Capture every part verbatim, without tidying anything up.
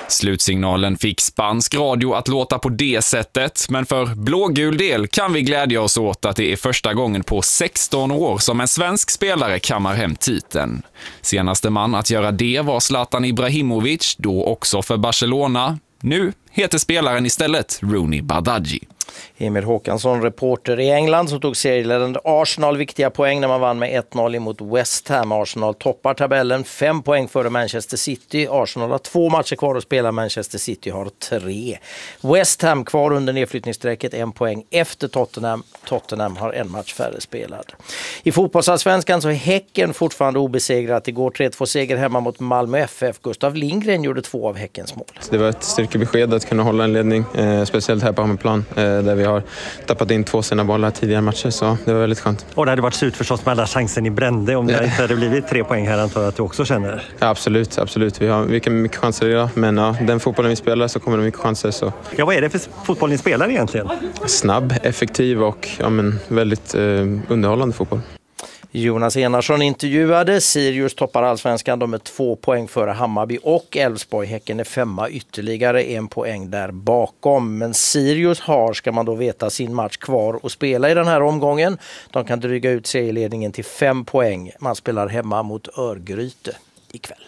Slutsignalen fick spansk radio att låta på det sättet, men för blågul del kan vi glädja oss åt att det är första gången på sexton år som en svensk spelare kammar hem titeln. Senaste man att göra det var Zlatan Ibrahimovic, då också för Barcelona. Nu heter spelaren istället Rooney Badaji. Emil Håkansson, reporter i England, som tog serieledande Arsenal viktiga poäng när man vann med ett noll emot West Ham. Arsenal toppar tabellen, fem poäng före Manchester City. Arsenal har två matcher kvar att spela, Manchester City har tre. West Ham kvar under nedflyttningssträcket, en poäng efter Tottenham. Tottenham har en match färre spelad. I fotbollsallsvenskan så är Häcken fortfarande obesegrat. Igår tre två seger hemma mot Malmö F F. Gustav Lindgren gjorde två av Häckens mål. Det var ett styrkebesked att kunna hålla en ledning, eh, speciellt här på hemmaplan. Eh, där vi har tappat in två sina bollar tidigare matcher, så det var väldigt skönt. Och det hade varit surt förstås med alla chansen i Brände om det ja. inte hade blivit tre poäng här, antar jag att du också känner. Ja, absolut, absolut. Vi har mycket, mycket chanser idag, men ja, den fotbollen vi spelar så kommer det mycket chanser. Så. Ja, vad är det för fotboll ni spelar egentligen? Snabb, effektiv och ja, men väldigt eh, underhållande fotboll. Jonas Enarsson intervjuade. Sirius toppar allsvenskan, de är två poäng före Hammarby och Elfsborg. Häcken är femma, ytterligare en poäng där bakom. Men Sirius har, ska man då veta, sin match kvar att spela i den här omgången. De kan dryga ut serieledningen till fem poäng. Man spelar hemma mot Örgryte ikväll.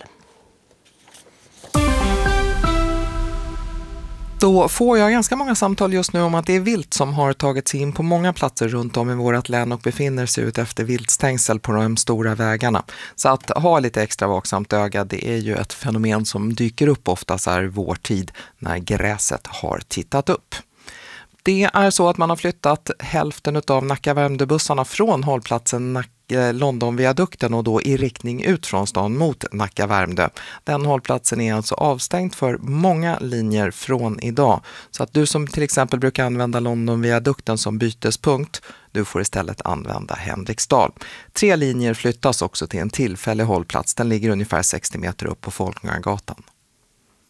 Då får jag ganska många samtal just nu om att det är vilt som har tagit sig in på många platser runt om i vårt län och befinner sig ut efter viltstängsel på de stora vägarna. Så att ha lite extra vaksamt öga, det är ju ett fenomen som dyker upp ofta så här vår tid när gräset har tittat upp. Det är så att man har flyttat hälften av Nacka-Värmdö-bussarna från hållplatsen Nacka Londonviadukten och då i riktning ut från stan mot Nacka-Värmdö. Den hållplatsen är alltså avstängd för många linjer från idag. Så att du som till exempel brukar använda Londonviadukten som bytespunkt, du får istället använda Henriksdal. Tre linjer flyttas också till en tillfällig hållplats. Den ligger ungefär sextio meter upp på Folkungagatan.